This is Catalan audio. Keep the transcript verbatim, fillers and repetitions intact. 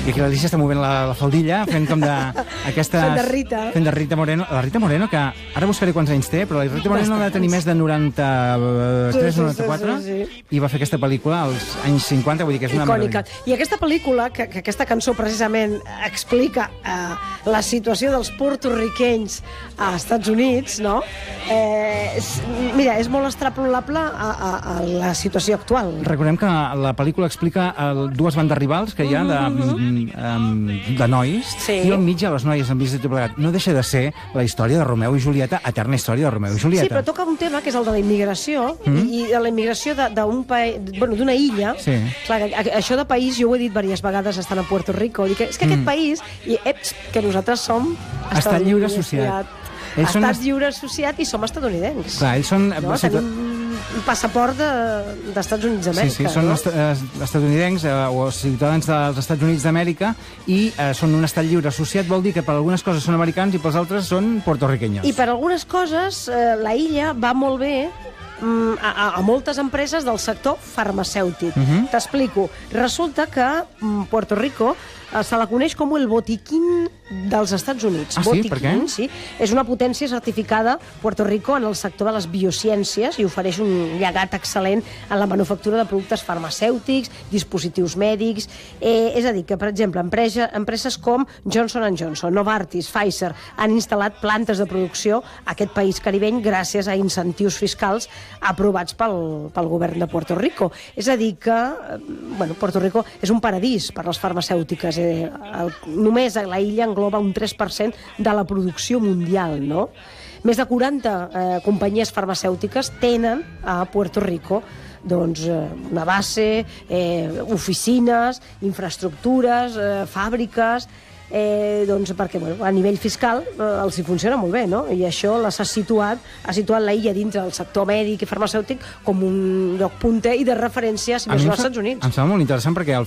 I aquí l'Alicia està movent la, la faldilla, fent com de... Aquesta, fent de Rita. Fent de Rita Moreno. La Rita Moreno, que ara buscaré quants anys té, però la Rita Moreno ha de tenir més de noranta-tres noranta-quatre, sí, sí, sí. i va fer aquesta pel·lícula als anys cinquanta, vull dir que és una icònica. meravella. I aquesta pel·lícula, que, que aquesta cançó precisament explica eh, la situació dels porto-riquenys als Estats Units, no? Eh, és, mira, és molt extrapolable a, a, a la situació actual. Recordem que la pel·lícula explica el, dues bandes rivals que hi ha de, um, de nois, Sí. i al mig hi ha les noies amb vist de plegat. No deixa de ser la història de Romeu i Julieta, eterna història de Romeu i Julieta. Sí, però toca un tema que és el de la immigració, mm. i de la immigració d'un país, bueno, d'una illa. Sí. Clar, això de país, jo ho he dit diverses vegades estant a Puerto Rico, dic, és que aquest mm. país, i eps, que nosaltres som... Estat lliure associat. Ells són Estat est... lliure associat i som estatunidencs. Clar, ells són... No? Tenim un passaport d'Estats de, Units d'Amèrica. Sí, sí, són no? est estatunidencs eh, o ciutadans dels Estats Units d'Amèrica, i eh, són un estat lliure associat, vol dir que per algunes coses són americans i per altres són puertorriqueños. I per algunes coses eh, la illa va molt bé mm, a, a moltes empreses del sector farmacèutic. Uh -huh. T'explico. Resulta que mm, Puerto Rico eh, se la coneix com el botiquín dels Estats Units. Ah, sí? Botiquín, Per què? sí. És una potència certificada, Puerto Rico, en el sector de les biociències, i ofereix un llegat excel·lent en la manufactura de productes farmacèutics, dispositius mèdics. Eh, és a dir, que, per exemple, empresa, empreses com Johnson and Johnson, Novartis, Pfizer, han instal·lat plantes de producció a aquest país caribeny gràcies a incentius fiscals aprovats pel, pel govern de Puerto Rico. És a dir, que eh, bueno, Puerto Rico és un paradís per les farmacèutiques. Eh, el, només a la illa engloba un tres per cent de la producció mundial, no? Més de quaranta eh, companyies farmacèutiques tenen a Puerto Rico doncs, eh, una base, eh, oficines, infraestructures, eh, fàbriques, eh, doncs perquè bueno, a nivell fiscal eh, els hi funciona molt bé, no? I això les ha situat, ha situat la illa dintre del sector mèdic i farmacèutic com un lloc punter i de referència, si més no, als Estats Units. Em sembla molt interessant perquè al